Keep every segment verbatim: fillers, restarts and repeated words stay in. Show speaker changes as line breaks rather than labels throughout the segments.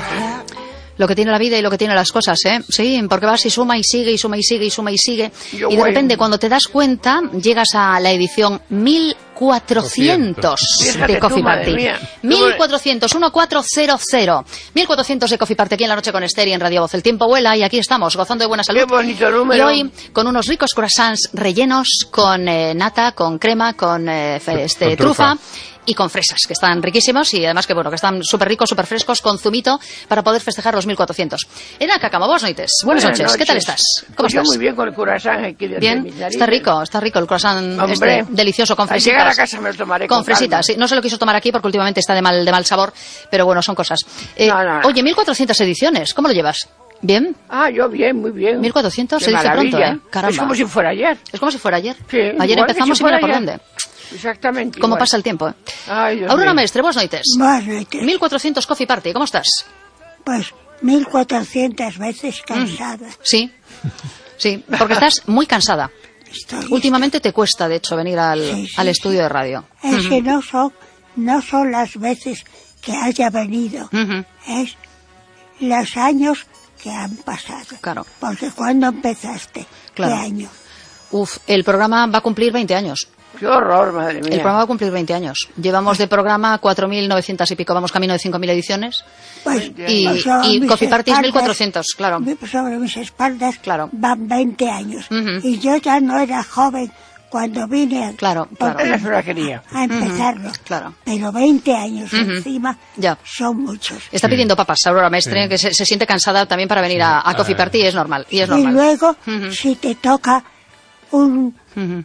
Lo que tiene la vida y lo que tiene las cosas, ¿eh? Sí, porque vas y suma y sigue y suma y sigue y suma y sigue.
Yo
y de
voy.
repente, cuando te das cuenta, llegas a la edición mil cuatrocientos
Fíjate
de Coffee
tú, madre
Party.
mía.
mil cuatrocientos, mil cuatrocientos. mil cuatrocientos de Coffee Party aquí en La Noche con Esther y en Radio Voz. El tiempo vuela y aquí estamos, gozando de buena salud.
Qué bonito número.
Y hoy con unos ricos croissants rellenos con eh, nata, con crema, con eh, fe- este,
Con
trufa.
trufa.
Y con fresas, que están riquísimos y además que bueno, que están súper ricos, súper frescos, con zumito para poder festejar los mil cuatrocientos. Ena Cacamo, buenas noches. Buenas,
Buenas
noches. ¿Qué tal
noches.
estás? ¿Cómo
Pues yo
estás?
muy bien con el croissant aquí de
Bien,
de mis narices.
está rico, está rico el croissant
Hombre,
este, delicioso con
al llegar
fresitas.
a casa me lo tomaré con
Con fresitas,
calma.
sí. No se lo quiso tomar aquí porque últimamente está de mal, de mal sabor, pero bueno, son cosas. Eh,
No, no, no.
Oye, mil cuatrocientas ediciones, ¿cómo lo llevas? ¿Bien?
Ah, yo bien, muy bien.
mil cuatrocientos
Qué
se dice
maravilla.
pronto, ¿eh? Caramba.
Es como si fuera ayer.
Es como si fuera ayer.
Sí,
Ayer
igual que
empezamos
si
y mira
fuera
por
ayer.
dónde.
Exactamente.
¿Cómo
igual.
pasa el tiempo? Eh?
Ay, Dios
Aurora
mío.
Mestre, buenas noches.
Buenas noches.
mil cuatrocientos Coffee Party, ¿cómo estás?
Pues mil cuatrocientas veces cansada.
Sí, sí, porque estás muy cansada.
Estoy.
Últimamente te cuesta, de hecho, venir al,
Sí, sí,
al
sí.
estudio de radio.
Es que no son, no son las veces que haya venido,
Ujú.
es los años que han pasado.
Claro.
Porque cuando empezaste,
Claro.
¿qué año?
Uf, el programa va a cumplir veinte años.
Qué horror, madre
El
mía.
programa va a cumplir veinte años. Llevamos de programa cuatro mil novecientos y pico, vamos camino de cinco mil ediciones.
Pues,
Y,
pues sobre
y
mis
Coffee Party es
espaldas-
mil cuatrocientos, claro.
Sobre mis espaldas
Claro.
van veinte años.
Ujú.
Y yo ya no era joven cuando vine a,
Claro, claro.
Era una quería.
a empezarlo.
claro.
Pero veinte años
Ujú.
encima
Ya.
son muchos.
Está pidiendo papas Aurora Mestre, que se, se siente cansada también para venir a, a Coffee Party, y es normal. Y es
Y
normal.
luego,
Ujú.
si te toca un,
Ujú.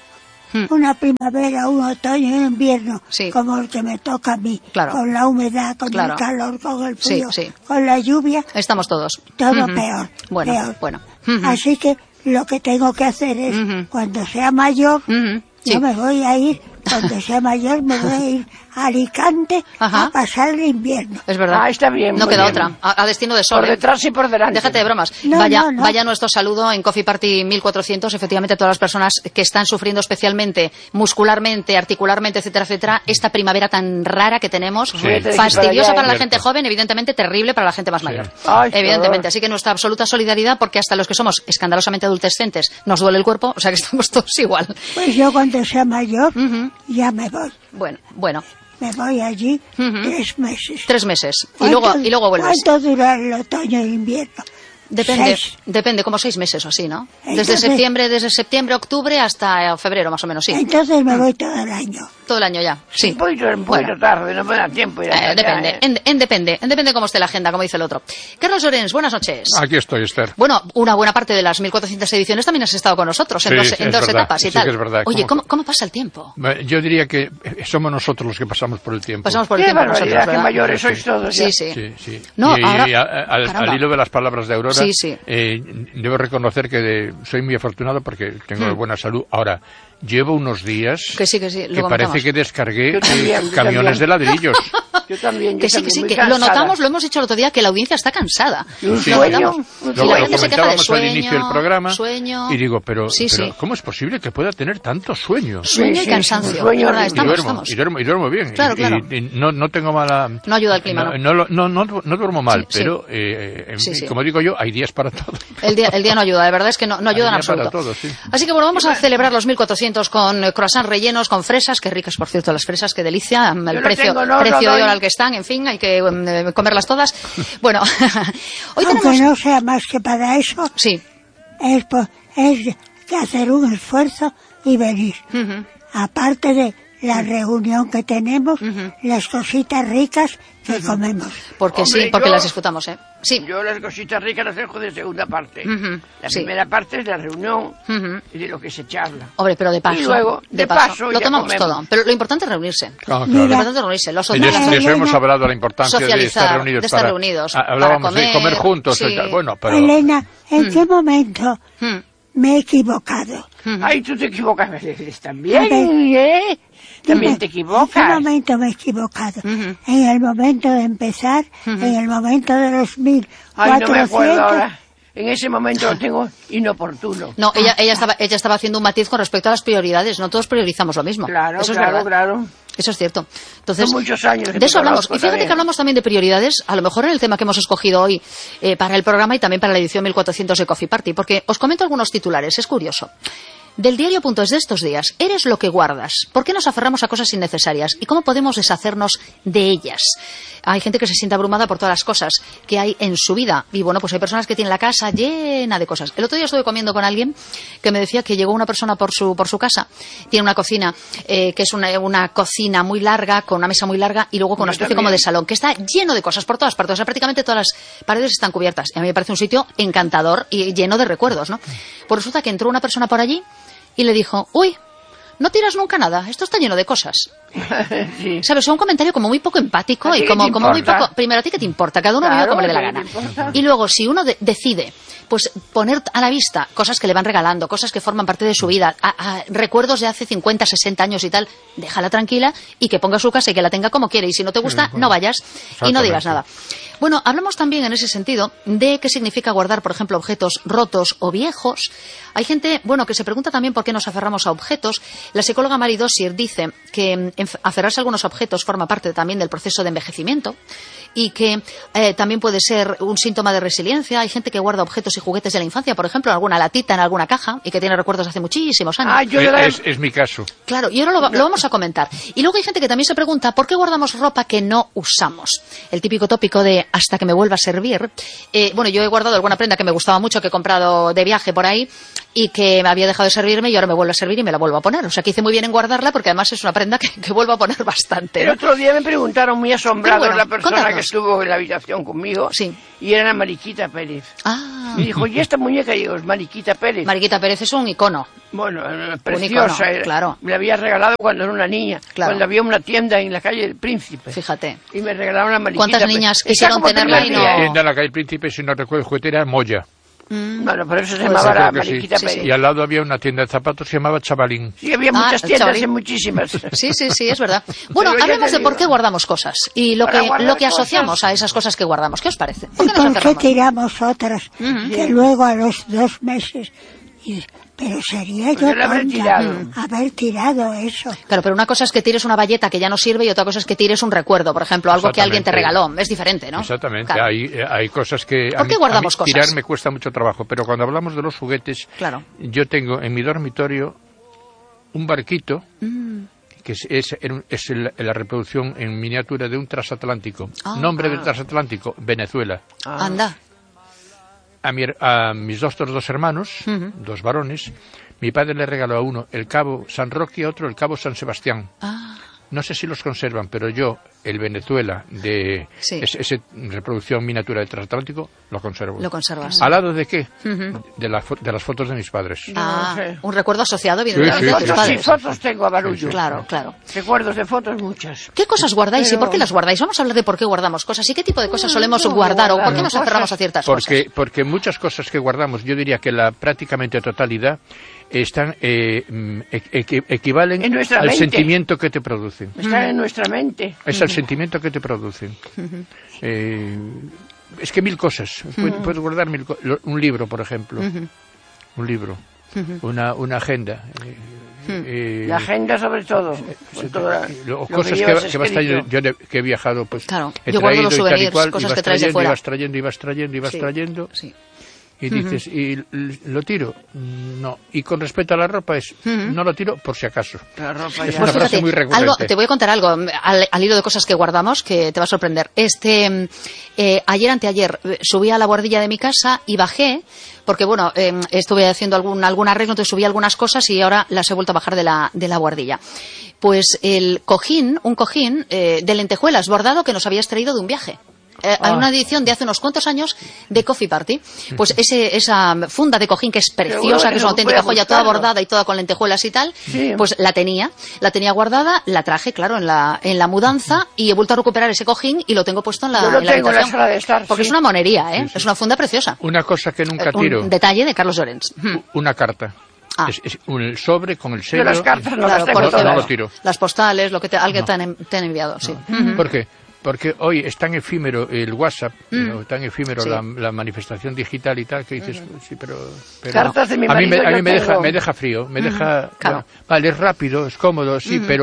una primavera, un otoño y un invierno,
Sí.
como el que me toca a mí,
Claro.
con la humedad, con
Claro.
el calor, con el
Sí,
frío,
sí.
con la lluvia,
Estamos todos.
todo
Ujú.
peor.
Bueno,
peor.
bueno. Ujú.
Así que lo que tengo que hacer es,
Ujú.
cuando sea mayor,
Ujú. Sí.
yo me voy a ir, cuando sea mayor, me voy a ir a Alicante
Ajá.
a pasar el invierno.
Es verdad.
Ah, está bien,
No
muy
queda
bien.
otra. A, a destino de sol.
Por
¿eh?
detrás y por delante.
Déjate de bromas.
No,
vaya,
no, no.
vaya nuestro saludo en Coffee Party mil cuatrocientos, efectivamente, a todas las personas que están sufriendo especialmente, muscularmente, articularmente, etcétera, etcétera, esta primavera tan rara que tenemos,
Sí. Voy a tener que ir para
fastidiosa
allá,
para la
¿eh?
gente joven, evidentemente terrible para la gente más mayor.
Ay, qué
Evidentemente.
horror.
Así que nuestra absoluta solidaridad, porque hasta los que somos escandalosamente adolescentes nos duele el cuerpo, o sea que estamos todos igual.
Pues yo cuando sea mayor,
Ujú.
ya me voy.
Bueno, bueno,
Me voy allí
Ujú.
tres meses.
tres meses. Y
¿Cuánto-
luego, y luego vuelves.
¿Cuánto dura el otoño e invierno?
Depende,
Seis.
depende, como seis meses o así, ¿no? Desde
Entonces-
septiembre, desde septiembre, octubre hasta eh, febrero, más o menos, sí.
Entonces me voy todo el año.
Todo el año ya, sí.
Un poquito, un poquito
Bueno.
tarde, no me da tiempo. Ir
Eh,
hasta allá,
depende,
¿eh?
en, en depende, en depende cómo esté la agenda, como dice el otro. Carlos Llorens, buenas noches.
Aquí estoy, Esther.
Bueno, una buena parte de las mil cuatrocientas ediciones también has estado con nosotros, en
Sí,
dos,
sí,
en
es
dos
verdad,
etapas y
sí
tal.
que es verdad.
Oye,
¿Cómo-
¿cómo, ¿cómo pasa el tiempo?
Yo diría que eh, somos nosotros los que pasamos por el tiempo.
Pasamos por el
Qué
tiempo
barbaridad,
nosotros,
qué
¿verdad?
mayores sois todos.
Sí,
ya.
sí.
Sí, sí.
No,
y,
ahora-
y a- a- al,
caramba.
al hilo de las palabras de Aurora,
Sí, sí.
eh, debo reconocer que de- soy muy afortunado porque tengo
Hmm.
buena salud. Ahora, llevo unos días
Que sí, que sí, lo
que parece
comentamos.
que descargué
Yo también,
eh,
yo
camiones
también.
de ladrillos.
Yo también, yo
Que sí, que
también,
sí,
muy
que lo
cansada.
notamos, lo hemos dicho el otro día, que la audiencia está cansada.
Y un
Sí,
Lo
sueño,
notamos.
un
Y
Luego
la
sueño.
lo
gente se queja de
comentábamos al inicio del
sueño,
programa
sueño.
y digo, pero,
Sí,
pero
sí.
¿cómo es posible que pueda tener tanto sueño?
Sueño
Sí,
y
sí,
cansancio.
un sueño
¿Verdad?
horrible.
Y
Estamos,
duermo,
estamos.
y duermo, y duermo bien.
Claro,
y,
claro.
y- y no, no tengo mala...
No ayuda el clima, ¿no?
No, no, no, no, no duermo mal,
Sí, sí.
pero eh, en-
Sí, sí.
como digo yo, hay días para todo.
El día, el día no ayuda, de verdad es que no, no ayuda en
Hay día para
absoluto.
todo, sí.
Así que bueno, vamos a celebrar los mil cuatrocientos con eh, croissants rellenos, con fresas, que ricas por cierto las fresas, qué delicia, el
no
precio,
tengo, no,
precio
no
de
doy.
hora al que están, en fin, hay que eh, comerlas todas. Bueno, hoy
Aunque
tenemos...
no sea más que para eso,
Sí,
es, po- es que hacer un esfuerzo y venir.
Ujú.
Aparte de la reunión que tenemos, las cositas ricas que comemos.
porque
Hombre,
sí, porque
yo-
las disfrutamos, ¿eh? Sí.
Yo las cositas ricas las dejo de segunda parte.
Ujú,
La
sí.
primera parte es la reunión
Ujú.
y de lo que se charla.
Hombre, pero de paso,
Y luego,
de
de
paso,
paso,
lo
ya
tomamos
comemos.
todo. Pero lo importante es reunirse.
Ah,
Lo
claro.
Mira,
importante es reunirse. Los
Y de,
otros-
eso- de eso
Elena,
hemos hablado, la importancia de
socializar,
estar reunidos.
de estar
para-
reunidos,
Ah, hablábamos
para
de comer juntos.
sí.
y tal. Bueno, pero...
Elena, ¿en qué momento
Hmm.
me he equivocado?
Ay, tú te equivocas a veces también,
Hombre.
¿eh? También te
¿En qué
equivocas.
momento me he equivocado?
Ujú.
En el momento de empezar, en el momento de los mil
Ay, no me acuerdo
cuatrocientos.
ahora. En ese momento lo tengo inoportuno.
No, ella, ella, estaba, ella estaba haciendo un matiz con respecto a las prioridades. No todos priorizamos lo mismo.
Claro,
Eso es
claro,
verdad.
claro.
Eso es cierto. Entonces,
Son muchos años que
de
te
eso hablamos.
conozco
Y fíjate
también.
que hablamos también de prioridades, a lo mejor en el tema que hemos escogido hoy eh, para el programa y también para la edición mil cuatrocientos de Coffee Party, porque os comento algunos titulares, es curioso. Del diario.es de estos días, eres lo que guardas. ¿Por qué nos aferramos a cosas innecesarias? ¿Y cómo podemos deshacernos de ellas? Hay gente que se siente abrumada por todas las cosas que hay en su vida. Y bueno, pues hay personas que tienen la casa llena de cosas. El otro día estuve comiendo con alguien que me decía que llegó una persona por su, por su casa. Tiene una cocina, eh, que es una, una cocina muy larga, con una mesa muy larga y luego con una especie como de salón, que está lleno de cosas por todas partes. O sea, prácticamente todas las paredes están cubiertas. Y a mí me parece un sitio encantador y lleno de recuerdos, ¿no? Pues resulta que entró una persona por allí y le dijo, uy, no tiras nunca nada, esto está lleno de cosas.
Sí.
¿Sabes? Es un comentario como muy poco empático
¿A ti
y
qué
como,
te
como muy
importa?
poco... Primero, ¿a ti qué te importa? Cada uno
Claro,
vive como le dé la
¿qué
gana.
te importa?
Y luego, si uno de- decide pues poner a la vista cosas que le van regalando, cosas que forman parte de su vida, a- a recuerdos de hace cincuenta, sesenta años y tal, déjala tranquila y que ponga su casa y que la tenga como quiere. Y si no te gusta, no vayas y no digas nada. Bueno, hablamos también en ese sentido de qué significa guardar, por ejemplo, objetos rotos o viejos. Hay gente, bueno, que se pregunta también por qué nos aferramos a objetos. La psicóloga Mary Dossier dice que mm, enf- aferrarse a algunos objetos forma parte también del proceso de envejecimiento y que eh, también puede ser un síntoma de resiliencia. Hay gente que guarda objetos y juguetes de la infancia, por ejemplo, en alguna latita, en alguna caja, y que tiene recuerdos de hace muchísimos años.
Ah, yo de la...
Es, es mi caso.
Claro, y ahora lo, va- lo vamos a comentar. Y luego hay gente que también se pregunta ¿por qué guardamos ropa que no usamos? El típico tópico de hasta que me vuelva a servir. Eh, bueno, yo he guardado alguna prenda que me gustaba mucho, que he comprado de viaje por ahí y que me había dejado de servirme y ahora me vuelve a servir y me la vuelvo a poner. O sea, que hice muy bien en guardarla porque además es una prenda que, que vuelvo a poner bastante,
El
¿no?
otro día me preguntaron muy asombrado
Pero bueno,
la persona
contanos.
que estuvo en la habitación conmigo
Sí.
y era Mariquita Pérez.
Ah,
Me dijo, ¿y esta muñeca? Y digo, es Mariquita Pérez.
Mariquita Pérez es un icono.
Bueno, era
icono,
preciosa. era.
claro.
Me la había regalado cuando era una niña,
Claro.
cuando había una tienda en la calle del Príncipe.
Fíjate.
Y me regalaron la Mariquita
¿Cuántas
Pérez.
niñas
Está
quisieron
como
tenerla y no?
tenía-
Tienda en la calle Príncipe, si no recuerdo, el juguete era Moya.
Bueno, por eso se
Pues
llamaba
sí.
la
Creo que sí.
Mariquita
Sí,
Pérez.
Y al lado había una tienda de zapatos que se llamaba Chavalín.
Sí, había
Ah,
muchas
el
tiendas
chavalín.
y muchísimas.
Sí, sí, sí, es verdad. Bueno,
Pero ya
hablemos
te
de por
digo.
qué guardamos cosas y lo
Para
que,
guardar
lo que
cosas.
asociamos a esas cosas que guardamos. ¿Qué os parece? ¿Por
¿Y
qué nos
por qué
aferramos?
tiramos otras? Que luego a los dos meses... y- pero sería yo
Pues el haber
tonta
tirado.
haber tirado eso.
Claro, pero una cosa es que tires una valleta que ya no sirve y otra cosa es que tires un recuerdo, por ejemplo, algo que alguien te
Exactamente.
regaló. Es diferente, ¿no?
Exactamente.
Claro.
Hay, eh, hay cosas que... a
¿Por qué
mí-
guardamos
a mí
cosas?
Tirar me cuesta mucho trabajo, pero cuando hablamos de los juguetes,
Claro.
yo tengo en mi dormitorio un barquito
Mm.
que es, es, es el- la reproducción en miniatura de un transatlántico.
Ah.
Nombre del transatlántico, Venezuela.
Anda.
A, mi her- a mis dos, otros dos hermanos,
Ujú.
dos varones, mi padre le regaló a uno el cabo San Roque y a otro el cabo San Sebastián.
Ah,
No sé si los conservan, pero yo, el Venezuela, de
Sí.
ese, ese reproducción miniatura del transatlántico, lo conservo.
lo conservas.
¿Al lado de qué?
Ujú.
de, la fo- de las fotos de mis padres.
Ah,
No sé.
un recuerdo asociado,
Sí,
evidentemente,
sí,
a
sí,
tus
Fotos, sí,
padres.
fotos tengo a barullo.
Claro, claro.
Recuerdos de fotos muchas.
¿Qué cosas guardáis y
Pero-
por qué las guardáis? Vamos a hablar de por qué guardamos cosas y qué tipo de cosas solemos
no,
guardar o por
guardar
qué nos
cosas.
aferramos a ciertas
Porque,
cosas.
porque muchas cosas que guardamos, yo diría que la prácticamente totalidad, están eh, mm, equi- equivalen
En nuestra
al
mente.
sentimiento que te producen.
Están en nuestra mente.
Es el sentimiento que te producen. Eh, es que mil cosas. Puedes, puedes guardar mil co- lo- un libro, por ejemplo. Un libro. Una, una agenda. eh, eh,
La agenda sobre todo. Con toda-
lo-
lo que
cosas que,
llevas
que vas
escrito.
trayendo. Yo de- que he viajado, pues
Claro,
he
yo guardo
traído
los
y tal y
souvenirs,
cual,
cosas
y vas
que traes de
trayendo,
fuera.
y vas trayendo, y vas trayendo, y vas
Sí,
trayendo.
sí.
Y dices, ¿y l- lo tiro? No. Y con respecto a la ropa es, no lo tiro por si acaso.
La ropa
Es
ya.
una
Pues
frase
fíjate,
muy recurrente.
algo, te voy a contar algo al, al hilo de cosas que guardamos que te va a sorprender. Este, eh, ayer, anteayer, eh, subí a la guardilla de mi casa y bajé, porque bueno, eh, estuve haciendo algún, algún arreglo, entonces subí algunas cosas y ahora las he vuelto a bajar de la, de la guardilla. Pues el cojín, un cojín eh, de lentejuelas bordado que nos habías traído de un viaje. Eh, Hay una edición de hace unos cuantos años de Coffee Party. Pues ese, esa funda de cojín que es
Seguro
preciosa,
que
que es
no
una auténtica
puede
joya, toda
buscarlo.
bordada y toda con lentejuelas y tal,
Sí.
pues la tenía, la tenía guardada, la traje, claro, en la, en la mudanza y he vuelto a recuperar ese cojín y lo tengo puesto en la,
Yo lo
en la
tengo en la
habitación.
sala de estar,
Porque
sí.
es una monería, ¿eh? Es una funda preciosa.
Una cosa que nunca
Eh,
tiro,
Un detalle de Carlos Llorens.
una carta.
Ah.
Es, es un sobre con el
Yo
sello.
las cartas no
Claro,
las tengo
por-
no, no
todas.
lo tiro.
Las postales, lo que te, alguien te, han, te han enviado, sí. Ujú.
¿Por qué? Porque hoy es tan efímero el WhatsApp, ¿no? Tan efímero
Sí.
la, la manifestación digital y tal, que dices, sí, pero... pero
Cartas de mi
a mí me,
marido
a mí
yo
me deja,
tengo.
me deja frío, me deja...
Claro.
bueno, vale, es rápido, es cómodo, sí, pero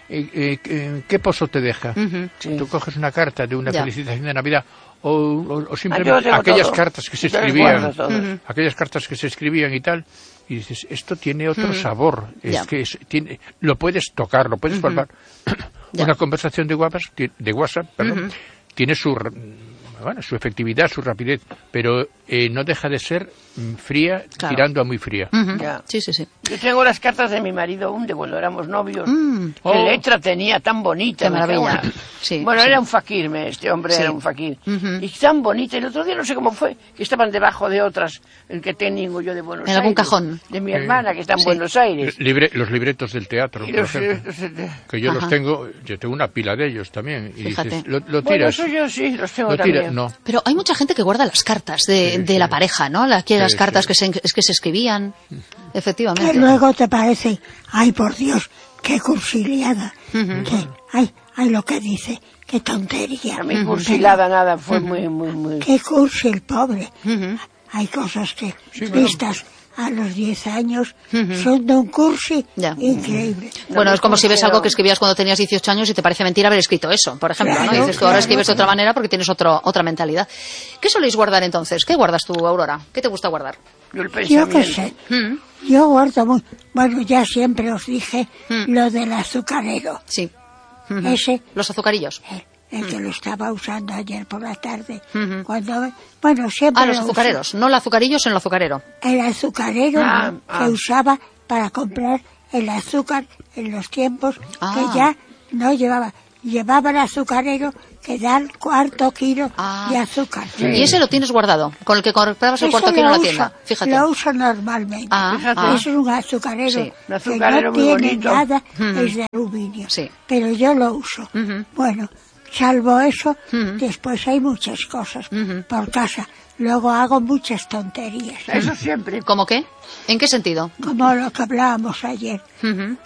eh, eh, ¿qué pozo te deja?
Ujú.
Sí.
Tú coges una carta de una
Ya.
felicitación de Navidad o, o, o simplemente
Ah, yo tengo
aquellas
todo.
cartas que se
Yo les
escribían,
guardo todo.
Ujú.
aquellas cartas que se escribían y tal, y dices, esto tiene otro sabor, es
Ya.
que es- tiene, lo puedes tocar, lo puedes palpar.
Ya.
Una conversación de WhatsApp, ti- de WhatsApp perdón,
Ujú.
tiene su ra- bueno, su efectividad, su rapidez, pero eh, no deja de ser mm, fría,
Claro.
tirando a muy fría.
Ujú.
Ya.
Sí, sí, sí.
Yo tengo las cartas de mi marido aún de cuando éramos novios.
Mm.
Qué
Oh.
letra tenía tan bonita.
Qué
me cago en
maravilla.
la-
Sí,
bueno,
sí.
era un fakir, me- este hombre
Sí.
era un fakir.
Ujú.
Y tan bonita. El otro día no sé cómo fue, que estaban debajo de otras, el que tengo yo de Buenos
¿En
Aires.
algún cajón?
De mi hermana, que está en
Sí.
Buenos Aires.
Libre- los libretos del teatro,
Y
por
los-
ejemplo,
los-
que yo
Ajá.
los tengo, yo tengo una pila de ellos también, y
Fíjate.
dices, lo, lo
Bueno,
tiras,
eso yo sí, los tengo
lo
también.
tiras, no.
Pero hay mucha gente que guarda las cartas de,
Sí,
de
sí.
la pareja, ¿no? La, aquellas
Sí,
cartas
sí.
Que, se, es que se escribían.
Que
Efectivamente.
luego te parece, ay por Dios, qué cursiliada, que, ay, ay lo que dice, qué tontería.
A mí cursilada nada, fue muy, muy, muy...
Qué cursi el pobre.
Ujú.
Hay cosas que
Sí, bueno.
vistas a los diez años son de un cursi
Ya.
increíble.
Bueno, es como si ves
Pero-
algo que escribías cuando tenías dieciocho años y te parece mentira haber escrito eso, por ejemplo, ¿no?
Claro,
Y dices, tú ahora
claro,
escribes de otra
claro.
manera porque tienes otro, otra mentalidad. ¿Qué soléis guardar entonces? ¿Qué guardas tú, Aurora? ¿Qué te gusta guardar?
Yo el
Yo
pensamiento.
qué sé,
Mm,
yo guardo muy... Bueno, ya siempre os dije
Mm.
lo del azucarero.
sí. Ujú.
Ese,
Los azucarillos.
el, el que lo estaba usando ayer por la tarde.
Ujú.
Cuando, bueno, siempre
Ah, los
lo uso.
azucareros. No el azucarillo, sino el azucarero.
El azucarero
Ah,
se
ah.
usaba para comprar el azúcar en los tiempos
Ah.
que ya no llevaba. Llevaba el azucarero que da el cuarto kilo
Ah.
de azúcar.
Y ese lo tienes guardado, con el que comprabas el
Eso
cuarto kilo en
lo
la
uso,
tienda. Fíjate.
Lo uso normalmente.
Ah,
Fíjate.
ah.
Es un azucarero,
Sí.
Un azucarero
que
muy
no tiene
bonito.
nada,
Ujú.
es de aluminio.
Sí.
Pero yo lo uso.
Ujú.
Bueno, salvo eso,
Ujú.
después hay muchas cosas
Ujú.
por casa. Luego hago muchas tonterías,
Eso siempre.
¿Cómo qué? ¿En qué sentido?
como lo que hablábamos ayer.
Ujú.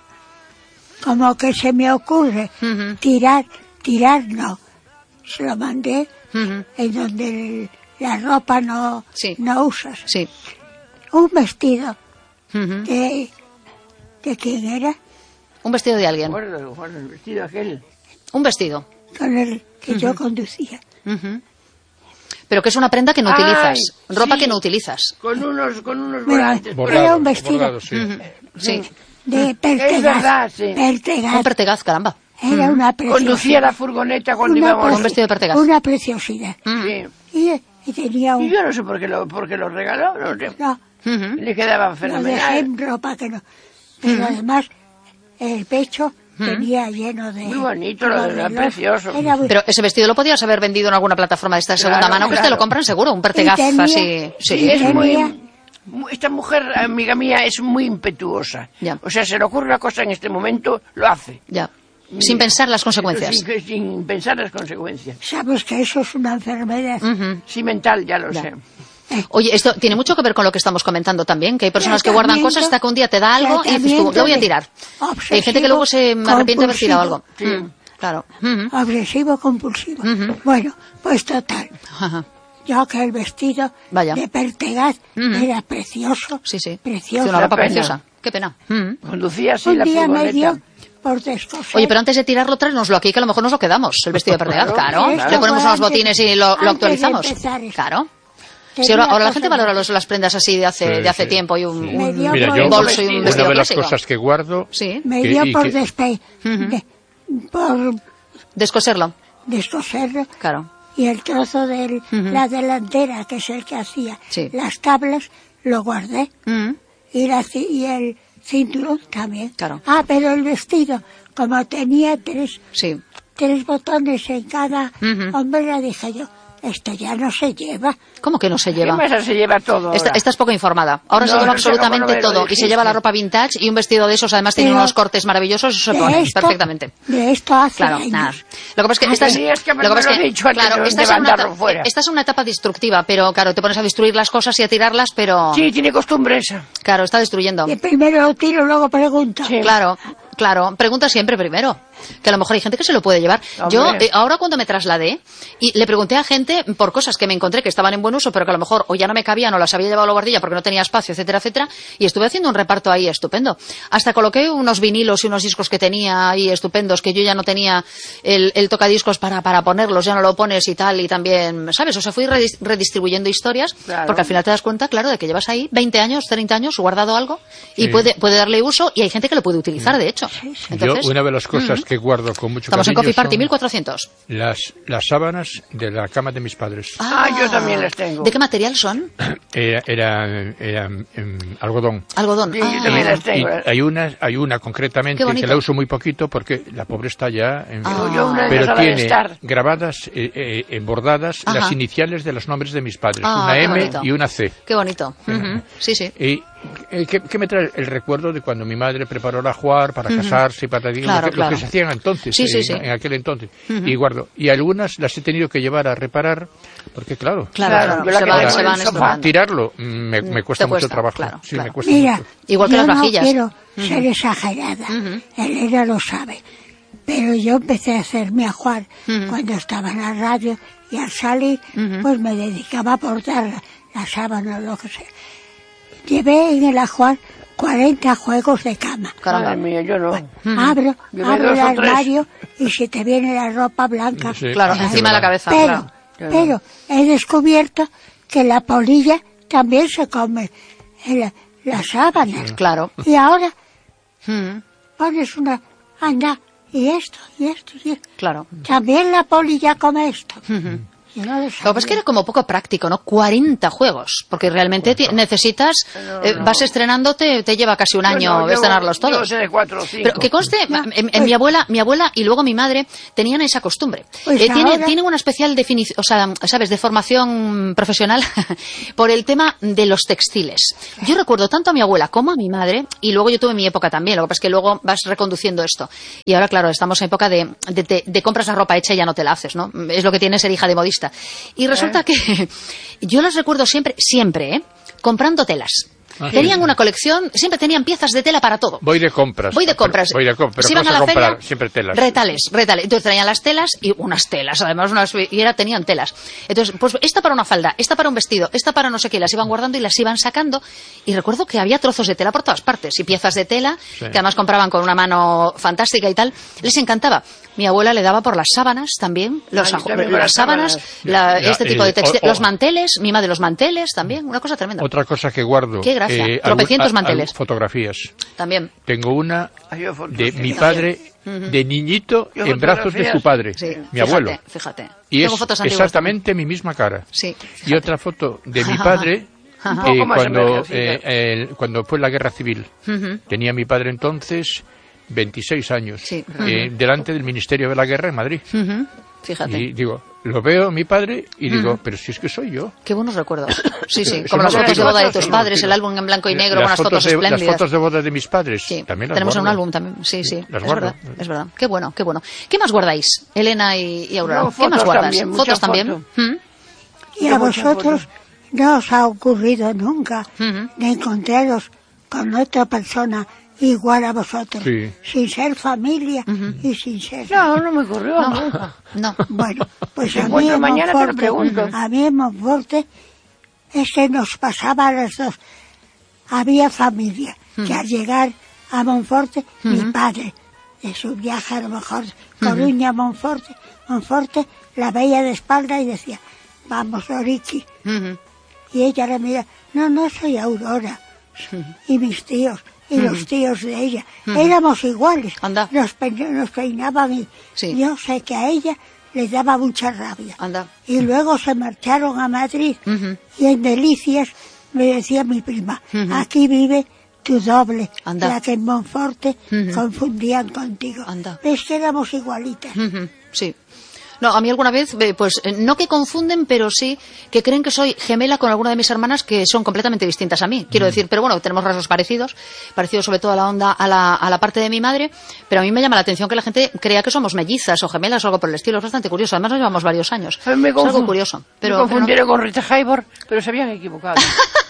Como que se me ocurre
Ujú.
tirar, tirar no. Se lo mandé
Ujú.
en donde el- la ropa no,
Sí.
no usas.
Sí.
Un vestido
Ujú.
de... ¿De quién era?
Un vestido de alguien.
Guardo, guardo el vestido aquel.
Un vestido.
Con el que yo conducía.
Ujú. Pero que es una prenda que no
Ay,
utilizas. Ropa
sí.
que no utilizas.
Con unos, con unos
Mira,
volantes. por
Era
ahí.
un vestido.
bordado, sí.
Ujú. Sí.
De Pertegaz.
Es verdad, sí.
Pertegaz.
Un pertegaz, caramba.
Era una preciosidad.
Conducía la furgoneta cuando
Una
íbamos.
pre-
Un vestido de Pertegaz.
Una preciosidad.
Sí.
Y, y tenía
Y
un...
yo no sé por qué lo, por qué lo regaló. No sé.
No,
Ujú.
Le quedaba
lo dejé
fenomenal.
en ropa que no. Pero además, el pecho tenía lleno de...
Muy bonito, lo de- era
reloj.
precioso.
Era muy-
Pero ese vestido lo podías haber vendido en alguna plataforma de esta de segunda
Claro,
mano, que te
claro.
lo compran seguro. Un pertegaz
Y tenía-
así.
Sí,
Sí.
es
tenía-
muy, muy- esta mujer, amiga mía, es muy impetuosa.
Ya.
O sea, se le ocurre una cosa en este momento, lo hace.
Ya. Sin pensar las consecuencias.
Sin, sin pensar las consecuencias.
Sabes que eso es una enfermedad.
Ujú.
Sí, mental, ya lo
Ya.
sé.
Oye, esto tiene mucho que ver con lo que estamos comentando también, que hay personas que guardan
Tratamiento-
cosas hasta que un día te da algo y dices tú,
tratamiento
lo voy a
de
tirar.
obsesivo
Hay gente que luego se arrepiente de haber tirado algo.
compulsivo.
Mm, claro. Ujú.
Obsesivo compulsivo.
Ujú.
Bueno, pues total.
Ajá.
Yo que el vestido
Vaya.
de Pertegaz
Ujú.
era precioso.
Sí, sí.
Precioso.
Sí, una ropa
Qué pena.
preciosa. Qué pena. Ujú.
Conducía así
Un
la
día me dio
furgoneta.
por descoser.
Oye, pero antes de tirarlo, tráenoslo aquí, que a lo mejor nos lo quedamos, el vestido de Pertegaz,
Claro,
claro.
claro.
Le ponemos unos
Antes-
botines y lo, lo
antes de
actualizamos.
empezar esto.
Claro.
Tenía
Sí, ahora, ahora la
cosas-
gente valora los- las prendas así de hace,
Sí,
de hace
sí,
tiempo y un,
sí.
un-
Me dio
Mira,
por
yo,
un bolso y un
Una
vestido
una de las
clásico.
cosas que guardo...
Sí.
Me
que-
dio
y
por
que-
despe... de- por
Descoserlo,
descoserlo
claro.
y el trozo de la delantera, que es el que hacía
Sí.
las tablas, lo guardé.
Mm.
Y, la ci- y el cinturón también.
Claro.
Ah, pero el vestido, como tenía tres,
Sí.
tres botones en cada
Ujú.
hombre, dije yo, esto ya no se lleva.
¿Cómo que no se
¿Qué
lleva?
más se lleva todo
Esta,
ahora?
esta es poco informada. Ahora se
No,
lleva
no sé cómo
absolutamente
no me lo
todo. Y se
dijiste.
lleva la ropa vintage y un vestido de esos además tiene
Pero
unos cortes maravillosos, eso se
de
pone
esto-
perfectamente.
De esto hace
Claro,
años.
nada. Lo que pasa es que
Ah,
esta es,
tenías que
lo que pasa es
haberme
que,
dicho antes
claro,
de
esta es, una,
mandarlo
eta-
fuera.
esta es una etapa destructiva, pero claro, te pones a destruir las cosas y a tirarlas, pero
Sí, tiene costumbre esa.
claro, está destruyendo.
Y primero lo tiro, luego pregunto.
Sí.
Claro, claro. Pregunta siempre primero. que a lo mejor hay gente que se lo puede llevar.
Hombre.
Yo, eh, ahora cuando me trasladé, y le pregunté a gente por cosas que me encontré que estaban en buen uso, pero que a lo mejor o ya no me cabían o las había llevado a la guardilla porque no tenía espacio, etcétera, etcétera, y estuve haciendo un reparto ahí estupendo. Hasta coloqué unos vinilos y unos discos que tenía ahí estupendos, que yo ya no tenía el, el tocadiscos para, para ponerlos, ya no lo pones y tal, y también, ¿sabes? O sea, fui redis- redistribuyendo historias,
Claro.
porque al final te das cuenta, claro, de que llevas ahí veinte años, treinta años guardado algo, y
Sí.
puede, puede darle uso, y hay gente que lo puede utilizar, de hecho. Entonces,
Yo, una de las cosas que guardo con mucho
estamos en
cariño
Coffee Party
son
mil cuatrocientos.
las, las sábanas de la cama de mis padres.
Ah, yo también las tengo.
¿De qué material son?
Era, era, era, em, algodón.
Algodón.
Sí,
Ah.
yo también las
Y
tengo.
hay una, hay una concretamente
Qué bonito.
que la uso muy poquito porque la pobre está ya en
Ah.
Yo una de
pero
esas la de
tiene
estar.
grabadas, eh, eh, embordadas
Ajá.
las iniciales de los nombres de mis padres,
Ah,
una
qué
M
bonito.
y una C.
Qué bonito. Ujú. Sí, sí.
Y eh, ¿qué, qué me trae el recuerdo de cuando mi madre preparó la juar para casarse y para
Claro,
lo, que,
claro.
lo que se hacían entonces,
Sí, sí,
eh,
sí.
en aquel entonces. Y guardo. Y algunas las he tenido que llevar a reparar porque claro,
Claro,
Claro,
claro,
yo la
se
que
van,
tengo
se
en
van
el sofá.
estropeando.
tirarlo mm, me, me cuesta
Te
mucho
cuesta,
trabajo.
claro,
sí,
claro.
me cuesta
Mira,
mucho.
Igual que
yo
las
no
vajillas.
quiero ser exagerada, Elena lo sabe, pero yo empecé a hacer mi ajuar cuando estaba en la radio y al salir pues me dedicaba a portar la, la sábana o lo que sea. Llevé en el ajuar cuarenta juegos de cama.
Caramba.
Madre mía, yo no.
Abro,
Llevé
abro
dos
el
o tres.
armario y se te viene la ropa blanca.
Sí.
Claro,
Sí,
encima de la cabeza.
Pero,
Claro.
pero he descubierto que la polilla también se come en la, la sábana.
Claro.
Y ahora
Mm,
pones una, anda, y esto, y esto, y esto.
Claro.
También la polilla come esto. Yo no lo
Lo que pasa es que
sabía.
era como poco práctico, ¿no? cuarenta juegos, porque realmente ti- necesitas, eh, vas estrenándote, te lleva casi un año
Bueno, yo-
estrenarlos
yo
todos.
sé de cuatro o cinco.
Pero que conste, en, en mi abuela, mi abuela y luego mi madre tenían esa costumbre.
Pues
Eh, tiene,
ahora-
tienen una especial definición, o sea, sabes, de formación profesional por el tema de los textiles. Yo recuerdo tanto a mi abuela como a mi madre, y luego yo tuve mi época también, lo que pasa es que luego vas reconduciendo esto. Y ahora, claro, estamos en época de, de, de- de compras la ropa hecha y ya no te la haces, ¿no? Es lo que tiene ser hija de modista. Y resulta que yo las recuerdo siempre, siempre, ¿eh? Comprando telas.
Ah,
Tenían
sí.
una colección, siempre tenían piezas de tela para todo.
Voy de compras.
Voy de compras.
Voy de compras. Pero
Se iban
¿qué
a
vas
la
a comprar?
feria,
Siempre telas.
Retales, retales. Entonces traían las telas y unas telas, además, unas, y era, tenían telas. Entonces, pues esta para una falda, esta para un vestido, esta para no sé qué, las iban guardando y las iban sacando. Y recuerdo que había trozos de tela por todas partes y piezas de tela
Sí.
que además compraban con una mano fantástica y tal. Les encantaba. Mi abuela le daba por las sábanas también, los,
Ay,
ajo-
también por
las
las
sábanas,
sábanas.
la-
Ya,
este
eh,
tipo de textiles,
o- o-
los manteles, mi madre los manteles también, una cosa tremenda.
Otra cosa que guardo.
Qué gracia.
algún-
Tropecientos
al-
manteles.
al- Fotografías.
También.
Tengo una
Ay, yo fotos
de
que
mi
no.
padre de niñito
Yo
en brazos de su
fotografías.
padre,
Sí,
mi
fíjate,
abuelo.
Fíjate.
Y
Tengo
es
fotos antiguas
exactamente mi misma cara.
Sí,
Y otra foto de mi padre
Ajá.
eh,
Un poco más
cuando,
envejecida.
eh, el- cuando fue la guerra civil.
Ujú.
Tenía mi padre entonces veintiséis años,
Sí.
eh, delante del Ministerio de la Guerra en Madrid.
Ujú. Fíjate.
Y digo, lo veo mi padre y digo, pero si es que soy yo.
Qué buenos recuerdos. Sí, sí.
Eso
Como
no
las
lo
fotos de
digo,
boda de
eso
tus
no lo
padres,
digo.
el álbum en blanco y negro,
Las
unas fotos
de,
espléndidas.
Las fotos de boda de mis padres.
Sí,
También las
tenemos un
guardo.
álbum también. Sí, sí.
Las
es
guardo.
verdad, es verdad. Qué bueno, qué bueno. ¿Qué más guardáis, Elena y, y Aurora?
No,
¿Qué
fotos
más guardas?
también,
¿Fotos
muchas
también?
fotos.
¿Mm?
Y a
Yo muchas
vosotros
fotos.
no os ha ocurrido nunca
Ujú.
de encontraros con otra persona igual a vosotros,
Sí.
sin ser familia y sin ser...
No, no me ocurrió.
No, no.
Bueno, pues a mí
encuentro
en
mañana te lo
Monforte,
pregunto.
a mí en Monforte es que nos pasaba a las dos. Había familia que al llegar a Monforte, mi padre, de su viaje a lo mejor Coruña a Monforte, Monforte la veía de espalda y decía, vamos, Lorichi.
Ujú.
Y ella le mira, no, no soy Aurora. Y mis tíos, y los tíos de ella. Éramos iguales.
Anda.
Nos, pe- nos peinaban y
Sí.
yo sé que a ella le daba mucha rabia.
Anda.
Y luego se marcharon a Madrid.
Ujú.
Y en Delicias me decía mi prima, aquí vive tu doble,
Anda.
la que en Monforte
Ujú.
confundían contigo.
Anda.
Es que éramos igualitas.
Ujú, sí. No, a mí alguna vez, eh, pues eh, no que confunden, pero sí que creen que soy gemela con alguna de mis hermanas que son completamente distintas a mí. Quiero decir, pero bueno, tenemos rasgos parecidos, parecidos sobre todo a la onda, a la, a la parte de mi madre, pero a mí me llama la atención que la gente crea que somos mellizas o gemelas o algo por el estilo. Es bastante curioso. Además nos llevamos varios años.
Me
es algo
confun-
curioso.
me
Pero, pero no-
confundieron con Rita Hayworth, pero se habían equivocado.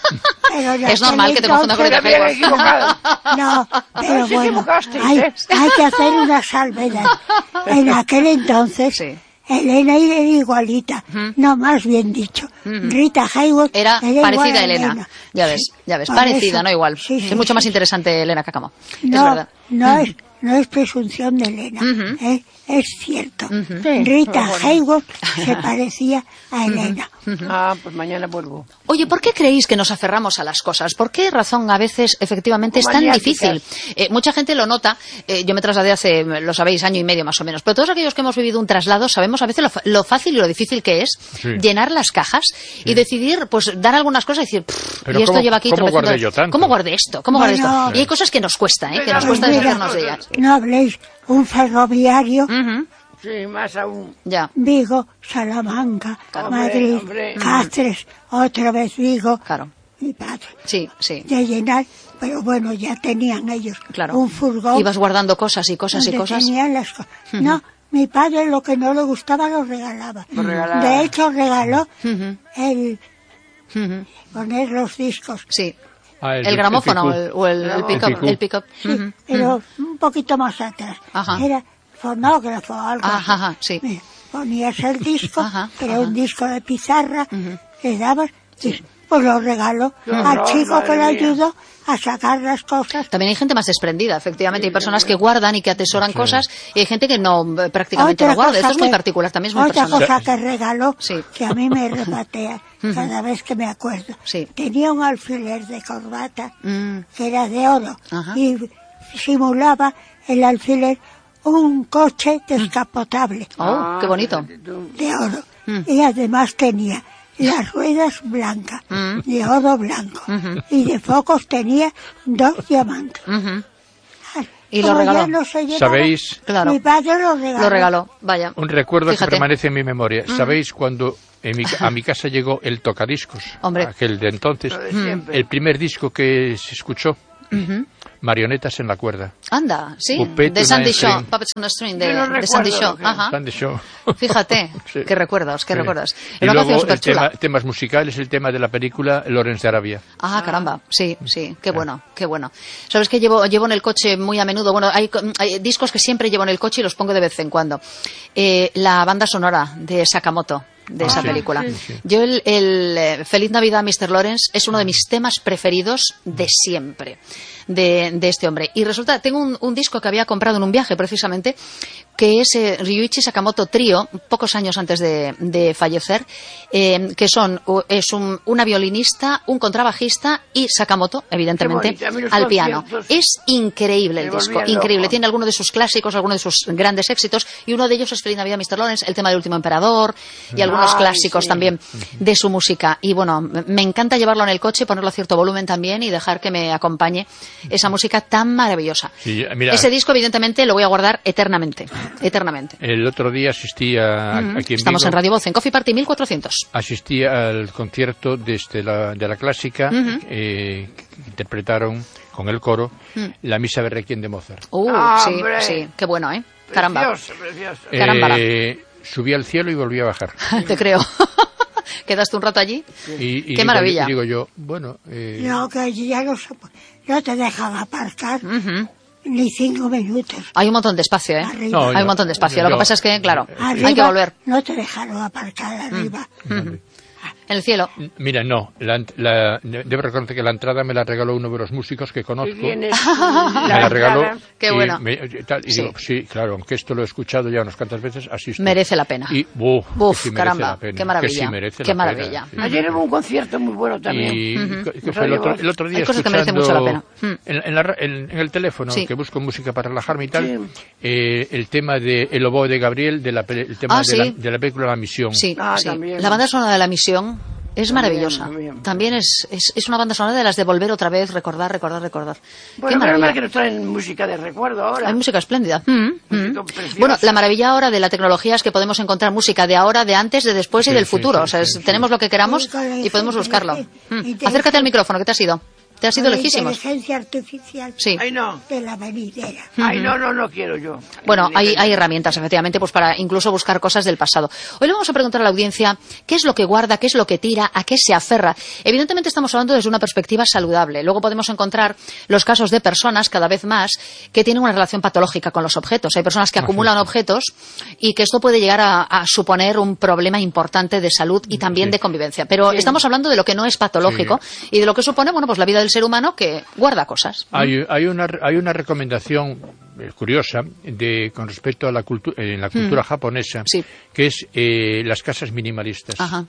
Pero en
Es normal
aquel
que te confundas con
entonces-
Rita
Te habías equivocado.
No, pero
Sí,
bueno,
equivocaste,
hay,
¿eh?
hay que hacer una salvedad. En aquel entonces,
Sí.
Elena era igualita, no, más bien dicho. Rita Hayworth
Era
igual
parecida a Elena. Ya ves,
Sí,
ya ves.
por
Parecida,
eso.
no igual.
Sí, sí,
es mucho
sí.
más interesante Elena Cacamo. Es
No,
verdad.
no es, no es presunción de Elena, eh, es cierto.
Sí,
Rita
pero bueno.
Hayworth se parecía a Elena.
Ah, pues mañana vuelvo.
Oye, ¿por qué creéis que nos aferramos a las cosas? ¿Por qué razón a veces efectivamente es tan
Maniáticas.
difícil? Eh, mucha gente lo nota. Eh, yo me trasladé hace, lo sabéis, año y medio más o menos. Pero todos aquellos que hemos vivido un traslado sabemos a veces lo, fa- lo fácil y lo difícil que es
Sí.
llenar las cajas y decidir, pues, dar algunas cosas y decir, "Pff,
Pero
y esto
¿cómo-
lleva aquí
cómo
tropecientos
guardé
años.
yo tanto?
¿Cómo guardé esto? ¿Cómo guardé
Bueno,
esto? Y hay cosas que nos cuesta, ¿eh? Que nos
Pues
cuesta
mira,
deshacernos de ellas.
no habléis, un ferroviario,
Ujú,
Sí, más aún.
Ya,
Vigo, Salamanca,
Claro.
Madrid,
Hombre, hombre.
Cáceres, otra vez Vigo,
claro.
mi padre,
Sí, sí.
de llenar, pero bueno, ya tenían ellos
Claro.
un furgón
Ibas guardando cosas y cosas y
donde
cosas.
tenían las cosas. No, mi padre lo que no le gustaba lo regalaba.
Lo regalaba.
De hecho, regaló
Ujú,
el
ujú.
poner los discos.
Sí.
Ah,
El gramófono o el, o el, el
El
pick-up.
picú.
El pick-up.
Sí,
Ujú.
pero un poquito más atrás.
Ajá.
Era fonógrafo o algo
Ajá,
así.
ajá, sí.
Mira, ponías el disco,
Ajá,
que era
ajá.
un disco de pizarra, le dabas, y pues lo regaló
Qué
al
horror,
chico que
madre
le
mía.
ayudó a sacar las cosas.
También hay gente más desprendida, efectivamente. Hay personas que guardan y que atesoran cosas y hay gente que no eh, prácticamente no guarda.
cosa
Esto es muy
que-
particular, también es muy
Otra
personal.
cosa que regaló,
Sí.
que a mí me repatea cada vez que me acuerdo.
Sí.
Tenía un alfiler de corbata
Mm,
que era de oro
Ajá.
y simulaba el alfiler un coche descapotable
Oh,
Ah,
qué bonito.
de oro. Y además tenía las ruedas blancas,
Mm.
de oro blanco. Y de focos tenía dos diamantes.
Ujú.
Ah,
Y lo
como
regaló.
ya no se llevaba,
¿Sabéis?
Claro.
Mi padre lo regaló.
Lo regaló, vaya.
Un recuerdo
Fíjate.
que permanece en mi memoria. ¿Sabéis cuando en mi ca- a mi casa llegó el tocadiscos?
Hombre.
Aquel de entonces.
Lo de siempre.
El primer disco que se escuchó. Marionetas en la cuerda.
Anda, sí.
Puppet
De
on
Sandy
a
Shaw,
String.
Puppets on a String, de,
Yo no
de
recuerdo
Sandy
lo
Shaw.
que-
Ajá.
Sandy Shaw.
Fíjate,
Sí.
qué recuerdos, qué
Sí.
recuerdos.
Y
Era una canción
luego
súper
el tema,
chula.
temas musicales, el tema de la película Lawrence de Arabia.
Ah, caramba, sí, sí, qué bueno, qué bueno. Sabes que llevo, llevo en el coche muy a menudo, bueno, hay, hay discos que siempre llevo en el coche y los pongo de vez en cuando. Eh, la banda sonora de Sakamoto, de esa
sí,
película.
sí, sí.
Yo el, el, eh, Feliz Navidad, mister Lawrence, es uno de mis temas preferidos de siempre, de, de este hombre. Y resulta, tengo un, un disco que había comprado en un viaje, precisamente, que es eh, Ryuichi Sakamoto Trio, pocos años antes de, de fallecer, eh, que son, u- es un- una violinista, un contrabajista y Sakamoto, evidentemente,
Qué bonito, a mí los
al piano.
conciertos
Es increíble el
me
disco,
volvían
increíble.
loco.
Tiene algunos de sus clásicos, algunos de sus grandes éxitos, y uno de ellos es Feliz Navidad, mister Lawrence, el tema del Último Emperador, y algunos
Ay,
clásicos
sí.
también de su música. Y bueno, me me encanta llevarlo en el coche, ponerlo a cierto volumen también y dejar que me acompañe esa música tan maravillosa.
Sí, mira,
Ese disco, evidentemente, lo voy a guardar eternamente, eternamente.
el otro día asistí a,
Ujú.
aquí en
Estamos
Vigo,
en Radio Voz, en Coffee Party mil cuatrocientos.
asistí al concierto desde la, de la clásica eh, que interpretaron con el coro la misa de Requiem de Mozart.
Uh,
Ah,
sí,
hombre.
sí, qué bueno, ¿eh? Caramba,
Precioso, precioso.
Caramba.
Eh, subí al cielo y volví a bajar.
te creo. ¿Quedaste un rato allí?
Y, y
Qué
digo,
maravilla.
Digo yo, bueno, eh,
No, que ya no, se pu- no te dejan aparcar
Ujú.
ni cinco minutos.
Hay un montón de espacio, ¿eh?
Arriba.
No,
Hay
yo-
un montón de espacio.
yo-
Lo que pasa es que, claro,
Arriba
hay que volver.
no te dejaron aparcar arriba.
En el cielo.
mira, no, la, la- debo reconocer que la entrada me la regaló uno de los músicos que conozco.
Y tienes
Me la regaló.
entrada.
Qué
y
bueno.
me- y tal, y
Sí.
digo, sí, claro, aunque esto lo he escuchado ya unas cuantas veces, asisto.
Merece la pena.
Y, uf, que
Uf,
sí merece
caramba,
la pena,
qué maravilla,
que sí merece
qué
la pena,
maravilla.
sí.
Ayer hubo un concierto muy bueno también.
Y que- que
No
fue el,
sabía
otro,
vos.
el otro día
Hay cosas que merecen
escuchando
mucho la pena. Mm.
En, en la ra- en- en el teléfono,
Sí.
que busco música para relajarme y tal,
Sí.
eh, el tema de El oboe de Gabriel, de la, pe- el tema
Ah,
de,
sí.
la, de la película La Misión.
Sí,
Ah,
sí.
también.
La banda sonora de La Misión es maravillosa.
también.
También es, es, es una banda sonora de las de volver otra vez, recordar, recordar, recordar. Qué
Bueno, menos
maravilla.
mal que nos traen música de recuerdo ahora.
Hay música espléndida. Mm, mm.
Música preciosa.
Bueno, la maravilla ahora de la tecnología es que podemos encontrar música de ahora, de antes, de después y
Sí,
del
sí,
futuro.
sí,
o sea,
sí,
es-
sí.
tenemos lo que queramos
Sí, con la
y podemos buscarlo.
inteligencia-
Mm.
inteligencia-
Acércate al micrófono, ¿qué te ha sido? Te has ido
la
lejísimos.
inteligencia artificial
Sí.
Ay, no.
de la venidera.
Ay, no, no, no quiero yo.
Bueno, hay, hay herramientas, efectivamente, pues para incluso buscar cosas del pasado. Hoy le vamos a preguntar a la audiencia qué es lo que guarda, qué es lo que tira, a qué se aferra. Evidentemente estamos hablando desde una perspectiva saludable. Luego podemos encontrar los casos de personas, cada vez más, que tienen una relación patológica con los objetos. Hay personas que acumulan objetos y que esto puede llegar a, a suponer un problema importante de salud y también
Sí.
de convivencia. Pero
Sí.
estamos hablando de lo que no es patológico y de lo que supone, bueno, pues la vida del ser humano que guarda cosas.
Hay, hay, una, hay una recomendación eh, curiosa de, con respecto a la cultu en la cultura japonesa,
Sí.
que es eh, las casas minimalistas.
Ajá.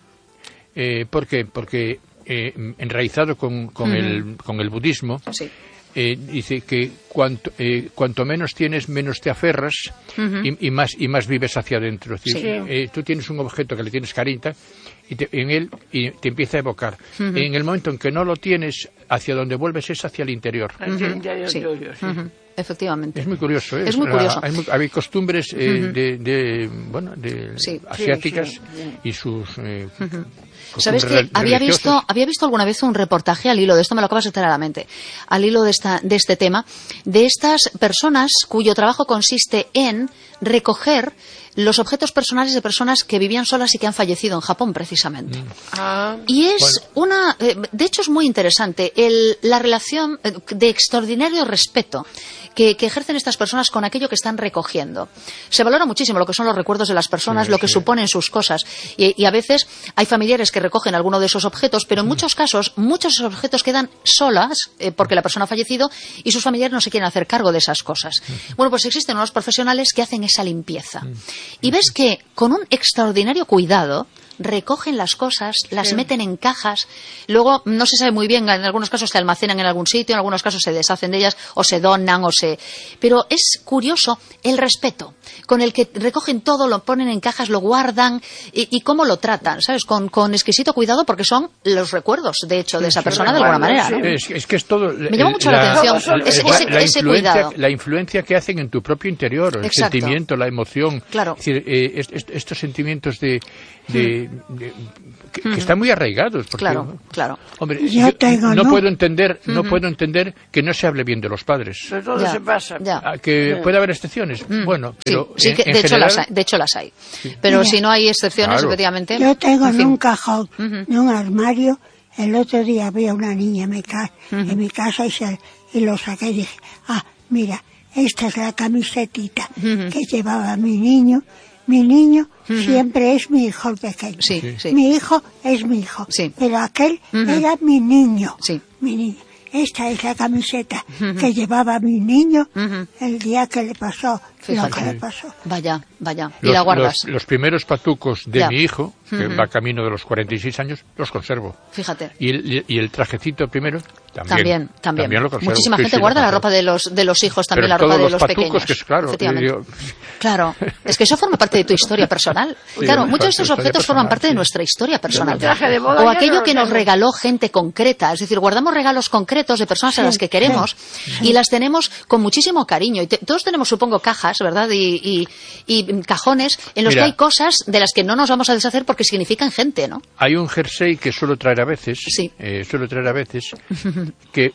Eh, ¿Por qué? Porque eh, enraizado con, con, el, con el budismo,
Sí.
eh, dice que cuanto, eh, cuanto menos tienes, menos te aferras y, y, más, y más vives hacia adentro. Es decir,
Sí.
eh, tú tienes un objeto que le tienes cariño y te, en él y te empieza a evocar. En el momento en que no lo tienes, hacia donde vuelves es hacia el interior.
Hacia el interior
Sí.
tuyo, sí.
Ujú. Efectivamente.
Es muy curioso, ¿eh?
Es muy
La-
curioso.
hay, muy- hay costumbres eh, de, de, bueno, de
Sí.
asiáticas
Sí, sí.
y sus eh,
¿Sabes
costumbres
que
re-
había
religiosas.
visto, había visto alguna vez un reportaje al hilo de esto, me lo acabas de traer a la mente, al hilo de, esta, de este tema, de estas personas cuyo trabajo consiste en recoger los objetos personales de personas que vivían solas y que han fallecido en Japón, precisamente.
Ah,
Y es una, eh, de hecho es muy interesante, el, la relación eh, de extraordinario respeto que, que ejercen estas personas con aquello que están recogiendo. Se valora muchísimo lo que son los recuerdos de las personas,
Sí,
lo que
sí.
suponen sus cosas. Y, y a veces hay familiares que recogen alguno de esos objetos, pero en muchos casos, muchos de esos objetos quedan solas eh, porque la persona ha fallecido y sus familiares no se quieren hacer cargo de esas cosas. Bueno, pues existen unos profesionales que hacen esa limpieza. Y ves que con un extraordinario cuidado recogen las cosas, las
Sí.
meten en cajas, luego no se sabe muy bien, en algunos casos se almacenan en algún sitio, en algunos casos se deshacen de ellas o se donan o se... Pero es curioso el respeto con el que recogen todo, lo ponen en cajas, lo guardan y, y cómo lo tratan, ¿sabes? Con, con exquisito cuidado porque son los recuerdos, de hecho, de esa persona de alguna manera, ¿no?
Es, es que es todo.
Me llama mucho la atención ese- ese- ese
influencia,
cuidado.
la influencia que hacen en tu propio interior, el
Exacto.
sentimiento, la emoción.
Claro.
Es decir, eh, est- est- estos sentimientos de. de- de- que, que están muy arraigados. Porque,
Claro, claro.
Hombre,
Yo
yo
tengo,
no,
¿no?
puedo entender, no puedo entender que no se hable bien de los padres.
sobre todo
Ya,
se pasa.
ya.
Ah, que puede haber excepciones. Bueno,
Sí,
pero
sí
en-
que
en
de hecho,
general,
las hay, de hecho las hay. Pero
Mira.
si no hay excepciones,
Claro.
efectivamente...
Yo tengo
en
en
fin.
un cajón de un armario, el otro día había una niña en mi, ca- en mi casa y, se- y lo saqué y dije, ah, mira, esta es la camisetita que llevaba mi niño. Mi niño siempre es mi hijo el pequeño.
Sí, sí.
Mi hijo es mi hijo.
Sí.
Pero aquel era mi niño.
Sí.
Mi niño. Esta es la camiseta que llevaba mi niño el día que le pasó lo
Fíjate.
que le pasó.
Vaya, vaya. Y
Los,
la guardas.
los- los primeros patucos de
Ya.
mi hijo, que va camino de los cuarenta y seis años, los conservo.
Fíjate.
Y el, y el trajecito primero, también.
También, también.
lo conservo.
Muchísima
Sí,
gente
sí, lo
guarda la
conservo.
ropa de los, de los hijos, también
Pero
la ropa
todos
de
los
los
patucos,
pequeños.
que es claro,
Efectivamente.
yo-
Claro, es que eso forma parte de tu historia personal.
Sí,
Claro,
bueno,
muchos de
parte
estos
de historia
objetos forman
personal,
parte de
sí.
nuestra historia personal.
El traje de boda
O
yo
aquello
no lo
que nos
tengo.
regaló gente concreta. Es decir, guardamos regalos concretos de personas a las que queremos y las tenemos con muchísimo cariño. Y te- todos tenemos, supongo, cajas, ¿verdad? Y, y- y cajones en los
Mira.
que hay cosas de las que no nos vamos a deshacer porque significan gente, ¿no?
Hay un jersey que suelo traer a veces,
Sí.
eh, suelo traer a veces, que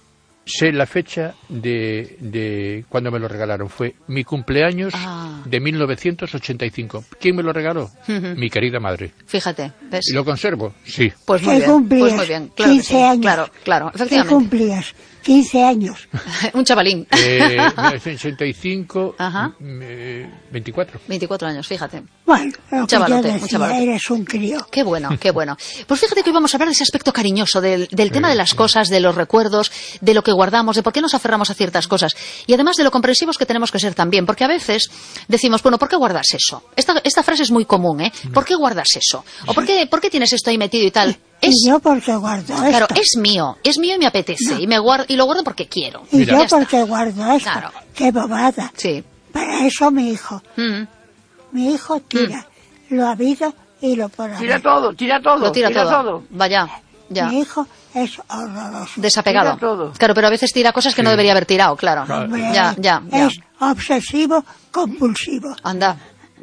sé la fecha de, de cuando me lo regalaron. Fue mi cumpleaños
Ah.
de mil novecientos ochenta y cinco. ¿Quién me lo regaló? Mi querida madre.
Fíjate, ¿ves?
¿Y lo conservo? Sí.
Pues muy
¿Qué
bien,
cumplías?
pues muy bien. Claro que
quince
sí.
años.
Claro, claro,
¿Qué
efectivamente.
cumplías? quince años.
Un chavalín.
Eh, mil novecientos ochenta y cinco,
Ajá.
mm, eh, veinticuatro.
veinticuatro años, fíjate.
Bueno, lo que
Chavalote,
yo
un
decía,
chavalote.
eres un crío.
Qué bueno, qué bueno. Pues fíjate que hoy vamos a hablar de ese aspecto cariñoso, del, del tema de las cosas, de los recuerdos, de lo que guardamos, de por qué nos aferramos a ciertas cosas. Y además de lo comprensivos que tenemos que ser también, porque a veces decimos, bueno, ¿por qué guardas eso? Esta, esta frase es muy común, ¿eh? ¿Por qué guardas eso? ¿O por qué, por qué tienes esto ahí metido y tal? Es,
Y yo porque guardo
claro,
esto.
es mío, es mío y me apetece, y, me guardo, y lo guardo porque quiero.
Y
Mira.
yo
Ya está.
porque guardo esto.
Claro.
Qué bobada.
Sí.
Para eso mi hijo.
Mm.
Mi hijo tira lo habido y lo por
Tira
haber.
todo, tira todo,
Lo tira, todo.
todo.
Vaya, ya.
Mi hijo es horroroso.
Desapegado.
Tira todo.
Claro, pero a veces tira cosas que no debería haber tirado, claro.
Claro.
Hombre,
Ya, ya, ya.
Es obsesivo compulsivo.
Anda, ya.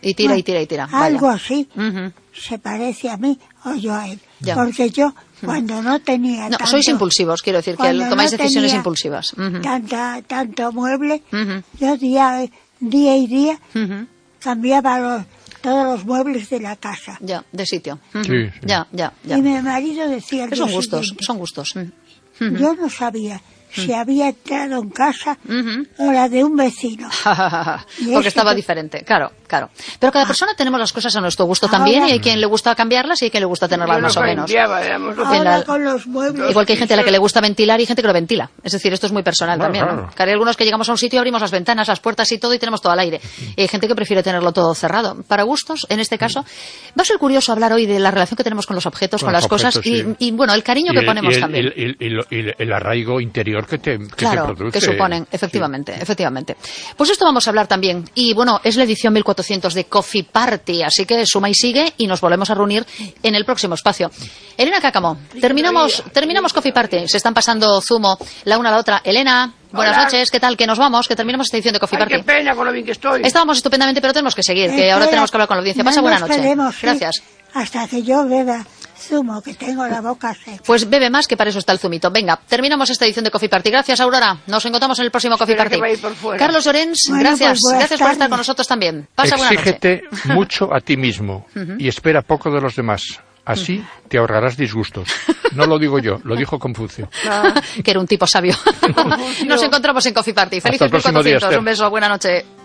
Y tira
Bueno,
y tira y tira.
Algo
Vaya.
así
Ujú.
se parece a mí o yo a él.
Ya.
Porque yo, cuando no tenía
No,
tanto...
sois impulsivos, quiero decir, que
cuando
tomáis
no
decisiones
tenía
impulsivas. Ujú.
Tanta, tanto mueble,
Ujú.
yo día, día y día
Ujú.
cambiaba los, todos los muebles de la casa.
Ya, de sitio. Ujú.
Sí, sí.
Ya, ya, ya.
Y mi marido decía al
Que son
día
gustos,
siguiente,
son gustos. Mm.
yo no sabía si había entrado en casa
Ujú.
o la de un vecino. Y
Porque
eso
estaba
que-
diferente, claro, claro. Pero cada persona tenemos las cosas a nuestro gusto también
Ahora-
y hay quien le gusta cambiarlas y hay quien le gusta tenerlas
Yo
más
no
o menos.
cambiaba, éramos los-
En
Ahora
la-
con los muebles...
Igual que hay gente a la que le gusta ventilar y gente que lo ventila. Es decir, esto es muy personal
Claro,
también, ¿no?
claro.
Que hay algunos que llegamos a un sitio, abrimos las ventanas, las puertas y todo y tenemos todo al aire. Y hay gente que prefiere tenerlo todo cerrado. Para gustos, en este caso, va a ser curioso hablar hoy de la relación que tenemos con los objetos, con,
Con
las
los
cosas
objetos,
y, y, bueno, el cariño
Y
que
el-
ponemos
y el,
también.
y el- y lo- y el- el arraigo interior que te, que te
Claro,
produce.
que suponen, efectivamente, efectivamente. Pues esto vamos a hablar también. Y bueno, es la edición mil cuatrocientos de Coffee Party, así que suma y sigue y nos volvemos a reunir en el próximo espacio. Elena Cácamo, terminamos, terminamos Coffee Party. Se están pasando zumo la una a la otra. Elena, buenas
Hola.
noches, ¿qué tal? Que nos vamos, que terminamos esta edición de Coffee
Ay,
Party.
qué pena con lo bien que estoy.
Estábamos estupendamente, pero tenemos que seguir, que ahora
Espera,
tenemos que hablar con la audiencia. Pasa
no
buena
nos
noche.
queremos ir
Gracias.
Hasta que yo beba zumo, que tengo la boca seca.
Pues bebe más, que para eso está el zumito. Venga, terminamos esta edición de Coffee Party. Gracias, Aurora. Nos encontramos en el próximo Coffee
Espera
Party.
que va a ir por fuera.
Carlos Llorens,
Bueno,
gracias.
pues buenas
gracias por estar
tardes.
con nosotros también. Pasa buena noche.
Exígete mucho a ti mismo y espera poco de los demás. Así te ahorrarás disgustos. No lo digo yo, lo dijo Confucio.
Que era un tipo sabio. Nos encontramos en Coffee Party.
Hasta el
Felices
próximo día,
mil cuatrocientos.
Esther.
Un beso, buena noche.